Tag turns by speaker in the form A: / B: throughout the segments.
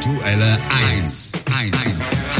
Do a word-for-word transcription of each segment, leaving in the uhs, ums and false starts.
A: Aktuelle eins. eins.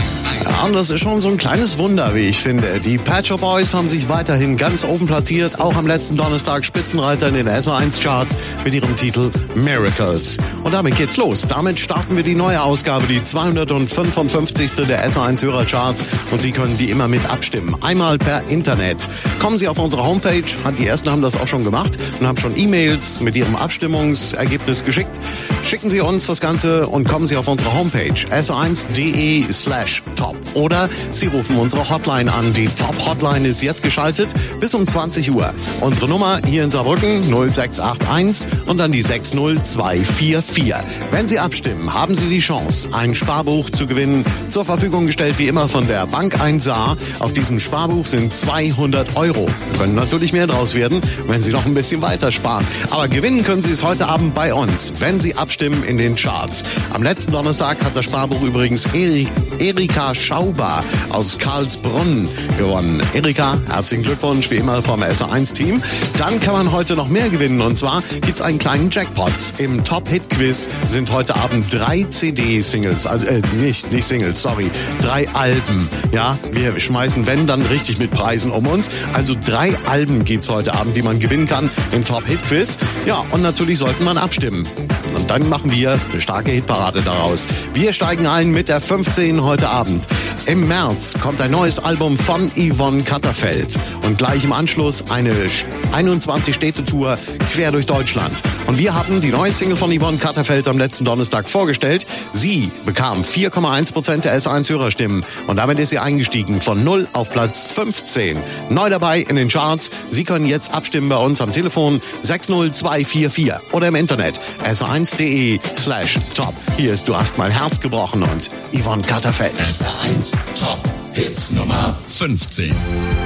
B: Ja, und das ist schon so ein kleines Wunder, wie ich finde. Die Pet Shop Boys haben sich weiterhin ganz oben platziert, auch am letzten Donnerstag Spitzenreiter in den S O eins Charts mit ihrem Titel Miracles. Und damit geht's los. Damit starten wir die neue Ausgabe, die zweihundertfünfundfünfzigste der S O eins Hörercharts, und Sie können wie immer mit abstimmen. Einmal per Internet. Kommen Sie auf unsere Homepage, die ersten haben das auch schon gemacht und haben schon E-Mails mit ihrem Abstimmungsergebnis geschickt. Schicken Sie uns das Ganze und kommen Sie auf unsere Homepage S O eins punkt de slash top. Oder Sie rufen unsere Hotline an. Die Top-Hotline ist jetzt geschaltet bis um zwanzig Uhr. Unsere Nummer hier in Saarbrücken null sechs acht eins und dann die sechs null zwei vier vier. Wenn Sie abstimmen, haben Sie die Chance, ein Sparbuch zu gewinnen. Zur Verfügung gestellt wie immer von der Bank eins Saar. Auf diesem Sparbuch sind zweihundert Euro. Können natürlich mehr draus werden, wenn Sie noch ein bisschen weiter sparen. Aber gewinnen können Sie es heute Abend bei uns, wenn Sie abstimmen in den Charts. Am letzten Donnerstag hat das Sparbuch übrigens Eri- Erika Schauber aus Karlsbrunn gewonnen. Erika, herzlichen Glückwunsch wie immer vom S O eins Team. Dann kann man heute noch mehr gewinnen, und zwar gibt's einen kleinen Jackpot. Im Top-Hit-Quiz sind heute Abend drei C D-Singles, also äh, nicht, nicht Singles, sorry, drei Alben. Ja, wir schmeißen, wenn, dann richtig mit Preisen um uns. Also drei Alben gibt's heute Abend, die man gewinnen kann im Top-Hit-Quiz. Ja, und natürlich sollte man abstimmen. Und dann machen wir eine starke Hitparade daraus. Wir steigen ein mit der fünfzehn heute Abend. Im März kommt ein neues Album von Yvonne Katterfeld. Und gleich im Anschluss eine einundzwanzig-Städte-Tour quer durch Deutschland. Und wir hatten die neue Single von Yvonne Katterfeld am letzten Donnerstag vorgestellt. Sie bekam vier Komma eins Prozent der S eins Hörerstimmen. Und damit ist sie eingestiegen von null auf Platz fünfzehn. Neu dabei in den Charts. Sie können jetzt abstimmen bei uns am Telefon sechs null zwei vier vier oder im Internet S O eins punkt de slash top. Hier ist Du hast mein Herz gebrochen und Yvonne Katterfeld.
A: S O eins Top Hit Nummer fünfzehn.